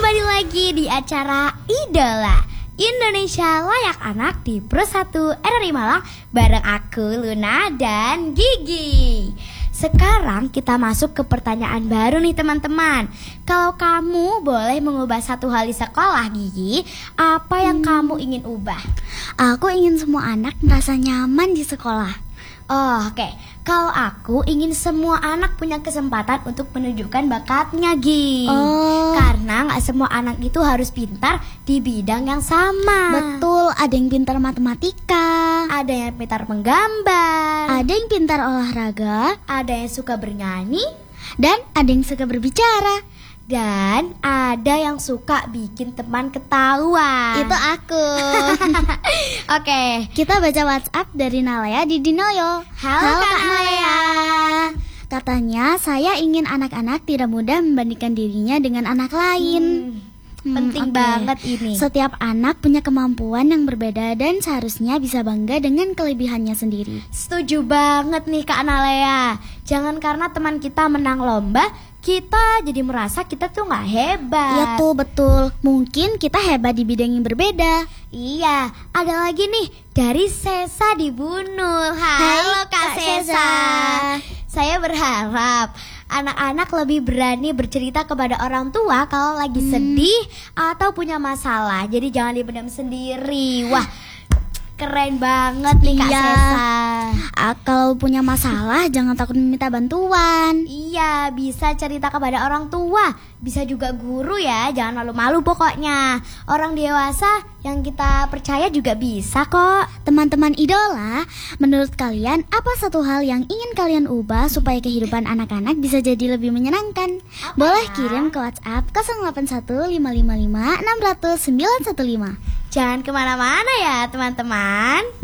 Kembali lagi di acara Idola Indonesia Layak Anak di Pro 1 RRI Malang bareng aku Luna dan Gigi. Sekarang kita masuk ke pertanyaan baru nih teman-teman. Kalau kamu boleh mengubah satu hal di sekolah, Gigi, apa yang kamu ingin ubah? Aku ingin semua anak merasa nyaman di sekolah. Oh, oke. Kalau aku ingin semua anak punya kesempatan untuk menunjukkan bakatnya, Gi. Karena gak semua anak itu harus pintar di bidang yang sama. Betul, ada yang pintar matematika, ada yang pintar menggambar, ada yang pintar olahraga, ada yang suka bernyanyi, dan ada yang suka berbicara. Dan ada yang suka bikin teman ketawa. Itu aku. Oke, kita baca WhatsApp dari Nalea di Dinoyo. Halo Kak Nalea. Katanya saya ingin anak-anak tidak mudah membandingkan dirinya dengan anak lain. Penting banget ini. Setiap anak punya kemampuan yang berbeda dan seharusnya bisa bangga dengan kelebihannya sendiri. Setuju banget nih Kak Nalea. Jangan karena teman kita menang lomba, kita jadi merasa kita tuh gak hebat. Iya tuh, betul. Mungkin kita hebat di bidang yang berbeda. Iya, ada lagi nih dari Sesa di Bunul. Halo Kak Sesa. Saya berharap anak-anak lebih berani bercerita kepada orang tua kalau lagi sedih atau punya masalah. Jadi jangan dipendam sendiri. Wah, keren banget nih Kak Sesa. Kalau punya masalah jangan takut meminta bantuan. Iya, bisa cerita kepada orang tua, bisa juga guru ya. Jangan malu-malu pokoknya. Orang dewasa yang kita percaya juga bisa kok. Teman-teman idola, menurut kalian apa satu hal yang ingin kalian ubah supaya kehidupan anak-anak bisa jadi lebih menyenangkan? Boleh kirim ke WhatsApp 081555 600 915. Jangan kemana-mana ya teman-teman.